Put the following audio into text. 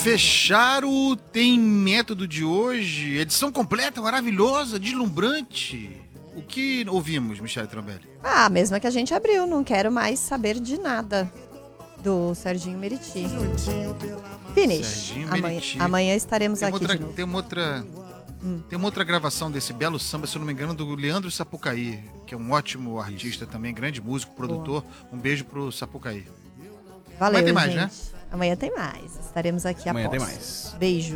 fechar o Tem Método de hoje, edição completa, maravilhosa, deslumbrante. O que ouvimos, Michele Trombelli? Ah, mesma que a gente abriu, não quero mais saber de nada. Do Serginho Meriti. Finish. Serginho Meriti. Amanhã estaremos aqui de novo. Tem uma outra gravação desse belo samba, se eu não me engano, do Leandro Sapucaí, que é um ótimo artista também, grande músico, produtor. Boa. Um beijo pro Sapucaí. Valeu, Amanhã tem mais, gente. né? Amanhã tem mais. Estaremos aqui após. Amanhã tem mais. Beijo.